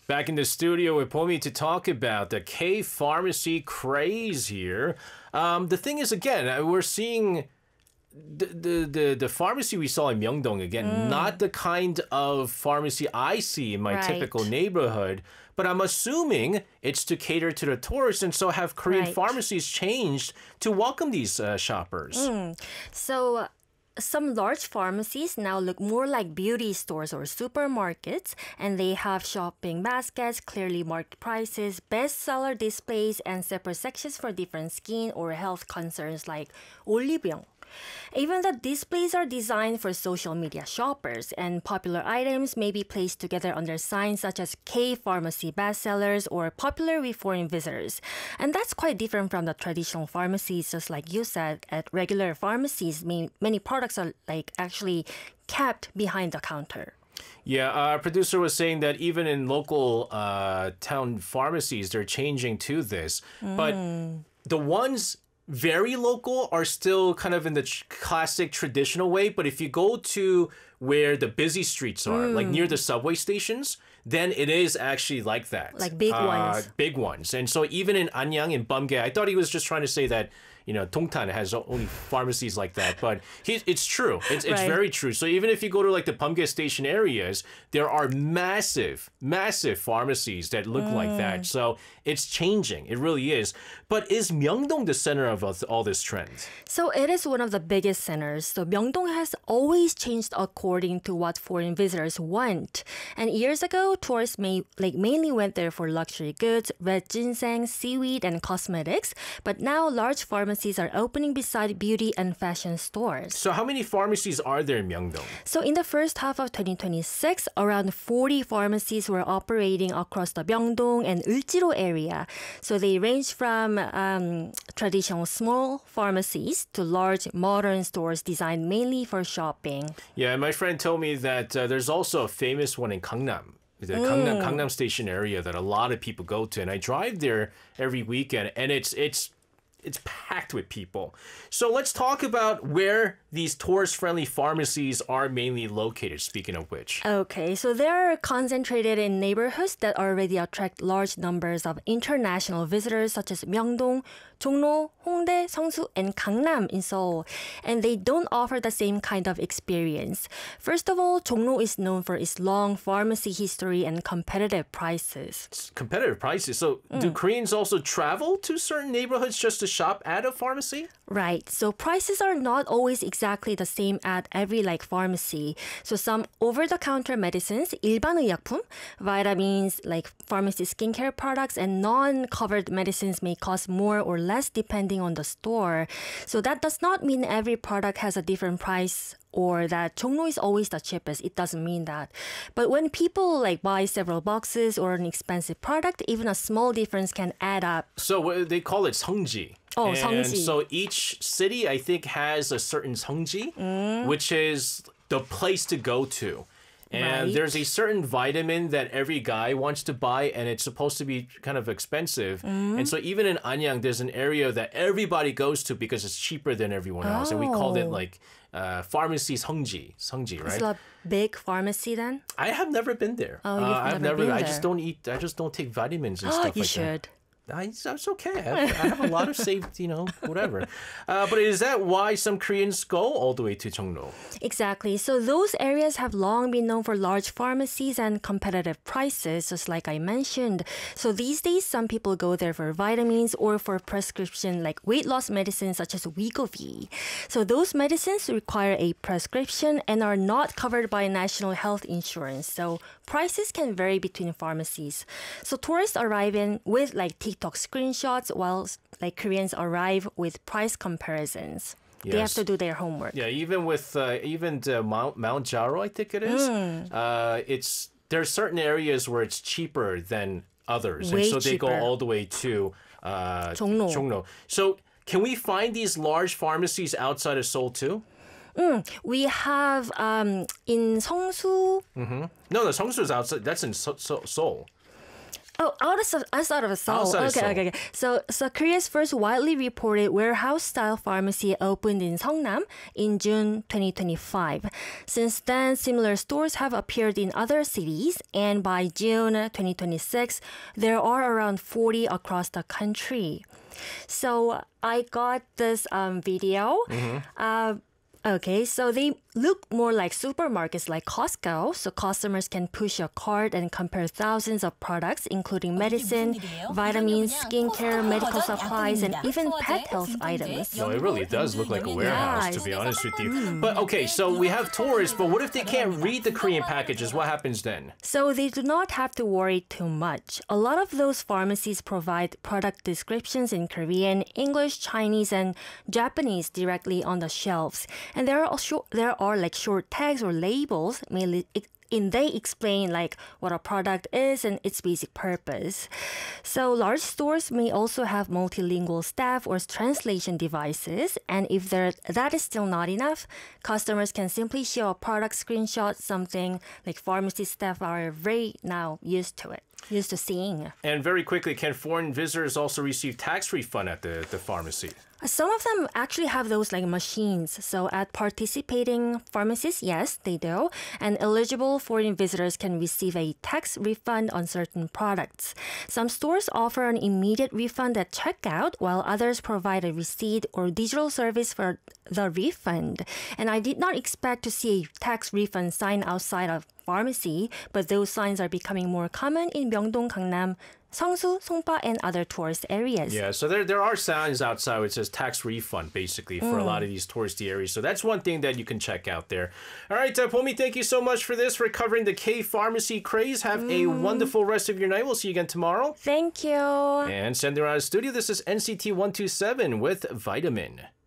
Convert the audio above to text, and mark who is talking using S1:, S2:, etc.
S1: Back in the studio with Pomi to talk about the K-pharmacy craze here. The thing is, again, we're seeing the pharmacy we saw in Myeongdong, again, not the kind of pharmacy I see in my typical neighborhood, but I'm assuming it's to cater to the tourists, and so have Korean pharmacies changed to welcome these shoppers?
S2: So some large pharmacies now look more like beauty stores or supermarkets, and they have shopping baskets, clearly marked prices, bestseller displays, and separate sections for different skin or health concerns like 올리브영. Even the displays are designed for social media shoppers, and popular items may be placed together under signs such as K-pharmacy bestsellers or popular with foreign visitors. And that's quite different from the traditional pharmacies, just like you said. At regular pharmacies, many products are actually kept behind the counter.
S1: Yeah, our producer was saying that even in local town pharmacies, they're changing to this. But the ones very local are still kind of in the classic traditional way. But if you go to where the busy streets are, like near the subway stations, then it is actually like that.
S2: Like big ones.
S1: Big ones. And so even in Anyang, in Bumgye, I thought he was just trying to say that, Dongtan has only pharmacies like that. But it's true. It's very true. So even if you go to like the Bumgye station areas, there are massive, massive pharmacies that look like that. So it's changing. It really is. But is Myeongdong the center of all this trend?
S2: So it is one of the biggest centers. So Myeongdong has always changed according to what foreign visitors want. And years ago, tourists mainly went there for luxury goods, red ginseng, seaweed, and cosmetics. But now large pharmacies are opening beside beauty and fashion stores.
S1: So how many pharmacies are there in Myeongdong?
S2: So in the first half of 2026, around 40 pharmacies were operating across the Myeongdong and Ulchiro area. So they range from traditional small pharmacies to large modern stores designed mainly for shopping.
S1: Yeah, my friend told me that there's also a famous one in Gangnam. The Gangnam Station area that a lot of people go to. And I drive there every weekend, and it's packed with people. So let's talk about where these tourist-friendly pharmacies are mainly located, speaking of which.
S2: Okay, so they're concentrated in neighborhoods that already attract large numbers of international visitors such as Myeongdong, Jongno, Hongdae, Seongsu, and Gangnam in Seoul. And they don't offer the same kind of experience. First of all, Jongno is known for its long pharmacy history and competitive prices.
S1: Competitive prices? So do Koreans also travel to certain neighborhoods just to shop at a pharmacy?
S2: Right. So prices are not always exactly the same at every pharmacy. So some over-the-counter medicines, 일반의약품, vitamins, like pharmacy skincare products, and non-covered medicines may cost more or less depending on the store. So that does not mean every product has a different price or that Jongno is always the cheapest. It doesn't mean that. But when people buy several boxes or an expensive product, even a small difference can add up.
S1: So they call it Seongji.
S2: Oh,
S1: and
S2: Seongji.
S1: So each city, I think, has a certain Seongji, which is the place to go to. And there's a certain vitamin that every guy wants to buy, and it's supposed to be kind of expensive. And so even in Anyang, there's an area that everybody goes to because it's cheaper than everyone else. And we called it pharmacy Seongji, right?
S2: It's a big pharmacy then?
S1: I have never been there.
S2: Oh, you've never been there.
S1: I just don't eat. I just don't take vitamins and stuff like that.
S2: You should.
S1: It's okay. I have a lot of saved, whatever. But is that why some Koreans go all the way to Jongno?
S2: Exactly. So those areas have long been known for large pharmacies and competitive prices, just like I mentioned. So these days, some people go there for vitamins or for prescription like weight loss medicines such as Wegovy. So those medicines require a prescription and are not covered by national health insurance. So prices can vary between pharmacies. So tourists arrive in with TikTok screenshots, while Koreans arrive with price comparisons. Yes. They have to do their homework.
S1: Yeah, even with Mount Jaro, I think it is. There are certain areas where it's cheaper than others,
S2: Way
S1: and so they
S2: cheaper.
S1: go all the way to Jongno. So can we find these large pharmacies outside of Seoul too?
S2: We have in Seongsu.
S1: No, Seongsu is outside. That's in Seoul.
S2: Oh, outside of Seoul.
S1: Outside of
S2: Okay,
S1: Seoul.
S2: okay, okay. So Korea's first widely reported warehouse-style pharmacy opened in Seongnam in June 2025. Since then, similar stores have appeared in other cities, and by June 2026, there are around 40 across the country. So I got this video. Okay, so they look more like supermarkets like Costco. So customers can push a cart and compare thousands of products, including medicine, vitamins, skincare, medical supplies, and even pet health items.
S1: No, it really does look like a warehouse, to be honest with you. But okay, so we have tourists, but what if they can't read the Korean packages? What happens then?
S2: So they do not have to worry too much. A lot of those pharmacies provide product descriptions in Korean, English, Chinese, and Japanese directly on the shelves. And there are like short tags or labels mainly they explain like what a product is and its basic purpose. So large stores may also have multilingual staff or translation devices, and if that is still not enough, customers can simply show a product screenshot, something like pharmacy staff are very now used to seeing.
S1: And very quickly, can foreign visitors also receive tax refund at the pharmacy?
S2: Some of them actually have those like machines. So at participating pharmacies, yes, they do. And eligible foreign visitors can receive a tax refund on certain products. Some stores offer an immediate refund at checkout, while others provide a receipt or digital service for the refund. And I did not expect to see a tax refund sign outside of pharmacy, but those signs are becoming more common in Myeongdong, Gangnam, Seongsu, Songpa, and other tourist areas.
S1: Yeah, so there are signs outside which says tax refund, basically, for a lot of these touristy areas. So that's one thing that you can check out there. All right, Pomi, thank you so much for this, for covering the K-pharmacy craze. Have a wonderful rest of your night. We'll see you again tomorrow.
S2: Thank you.
S1: And sending around the studio, this is NCT 127 with Vitamin.